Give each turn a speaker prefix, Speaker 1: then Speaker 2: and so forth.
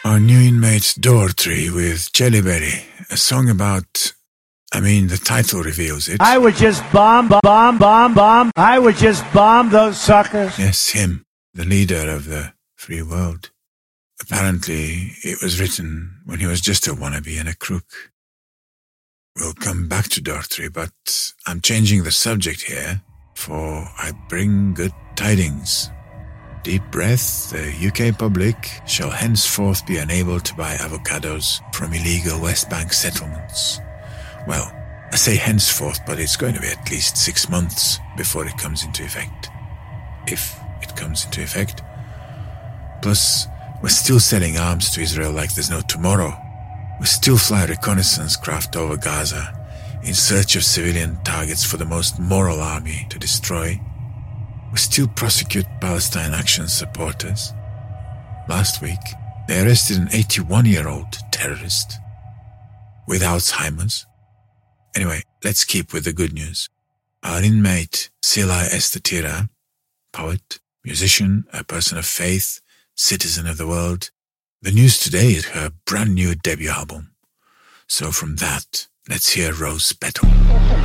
Speaker 1: Our new inmate Dorothy with Jellyberry, a song about, the title reveals it.
Speaker 2: I would just bomb. I would just bomb those suckers.
Speaker 1: Yes, him, the leader of the free world. Apparently, it was written when he was just a wannabe and a crook. We'll come back to Dorothy, but I'm changing the subject here, for I bring good tidings. Deep breath, the UK public shall henceforth be unable to buy avocados from illegal West Bank settlements. Well, I say henceforth, but it's going to be at least 6 months before it comes into effect. If it comes into effect. Plus, we're still selling arms to Israel like there's no tomorrow. We still fly reconnaissance craft over Gaza in search of civilian targets for the most moral army to destroy. We still prosecute Palestine Action supporters. Last week, they arrested an 81-year-old terrorist with Alzheimer's. Anyway, let's keep with the good news. Our inmate, Silai Estatira, poet, musician, a person of faith, citizen of the world. The news today is her brand new debut album. So from that, let's hear Rose Petal.